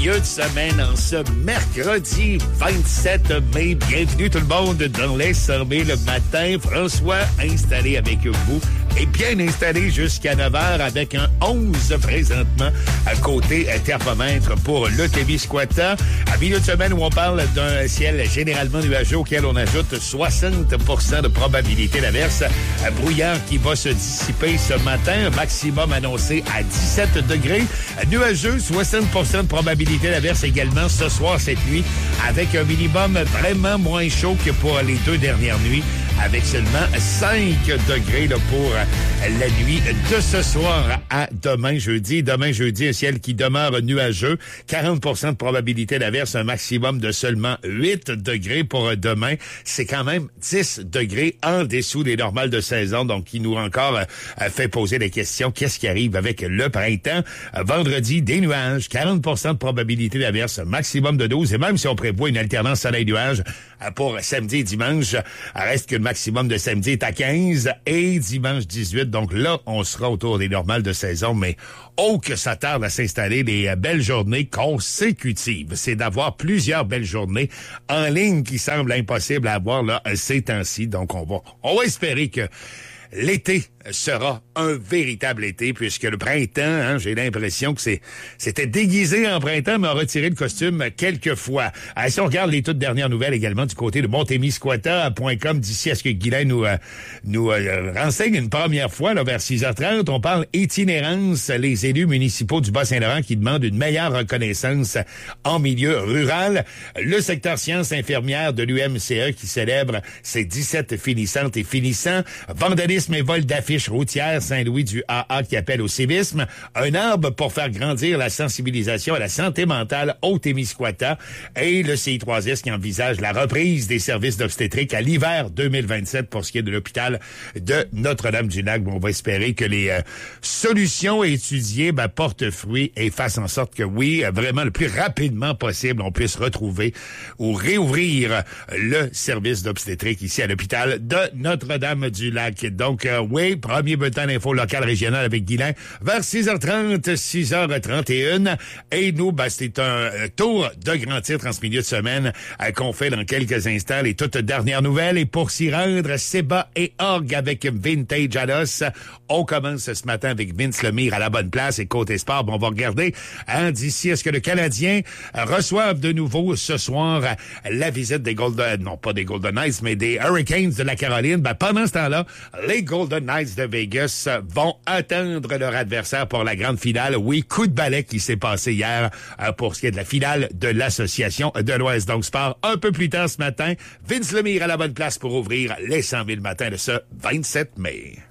milieu de semaine en ce mercredi 27 mai. Bienvenue tout le monde dans les sommets le matin. François installé avec vous et bien installé jusqu'à 9h avec un 11 présentement à côté thermomètre pour le Témiscouata. À milieu de semaine où on parle d'un ciel généralement nuageux auquel on ajoute 60% de probabilité d'averse. Un brouillard qui va se dissiper ce matin. Maximum annoncé à 17 degrés. Nuageux, 60% de probabilité d'averse également ce soir, cette nuit, avec un minimum vraiment moins chaud que pour les 2 dernières nuits, avec seulement 5 degrés là, pour la nuit de ce soir à demain jeudi. Demain jeudi, un ciel qui demeure nuageux, 40% de probabilité d'averse, un maximum de seulement 8 degrés pour demain. C'est quand même 10 degrés en dessous des normales de saison, donc qui nous encore fait poser des questions. Qu'est-ce qui arrive avec le printemps? Vendredi, des nuages, 40% de probabilité d'averse, maximum de 12. Et même si on prévoit une alternance soleil-nuage pour samedi et dimanche, reste que le maximum de samedi est à 15 et dimanche 18. Donc là, on sera autour des normales de saison, mais oh que ça tarde à s'installer des belles journées consécutives. C'est d'avoir plusieurs belles journées en ligne qui semblent impossibles à avoir là ces temps-ci. Donc on va espérer que l'été sera un véritable été, puisque le printemps, j'ai l'impression que c'était déguisé en printemps, mais a retiré le costume quelques fois. Si on regarde les toutes dernières nouvelles également du côté de Montémiscouata.com, d'ici à ce que Guylain nous renseigne une première fois, là, vers 6h30, on parle itinérance, les élus municipaux du Bas-Saint-Laurent qui demandent une meilleure reconnaissance en milieu rural. Le secteur sciences infirmières de l'UMCE qui célèbre ses 17 finissantes et finissants. Vandalisme et vol d'affiches routières, Saint-Louis du AA qui appelle au civisme. Un arbre pour faire grandir la sensibilisation à la santé mentale au Témiscouata. Et le CI3S qui envisage la reprise des services d'obstétrique à l'hiver 2027 pour ce qui est de l'hôpital de Notre-Dame-du-Lac. Bon, on va espérer que les solutions étudiées portent fruit et fassent en sorte que oui, vraiment le plus rapidement possible, on puisse retrouver ou réouvrir le service d'obstétrique ici à l'hôpital de Notre-Dame-du-Lac. Donc, oui, premier bulletin d'info local régional avec Guylain vers 6h30, 6h31. Et nous, c'est un tour de grands titres en ce milieu de semaine qu'on fait dans quelques instants. Les toutes dernières nouvelles. Et pour s'y rendre, Seba et Org avec Vintage à l'os. On commence ce matin avec Vince Lemire à la bonne place et Côté Sport. Bon, on va regarder d'ici est-ce que le Canadien reçoive de nouveau ce soir la visite des pas des Golden Knights, mais des Hurricanes de la Caroline. Pendant ce temps-là, les Golden Knights de Vegas vont attendre leur adversaire pour la grande finale. Oui, coup de balai qui s'est passé hier pour ce qui est de la finale de l'Association de l'Ouest. Donc, sport un peu plus tard ce matin. Vince Lemire à la bonne place pour ouvrir les 100 000 matins de ce 27 mai.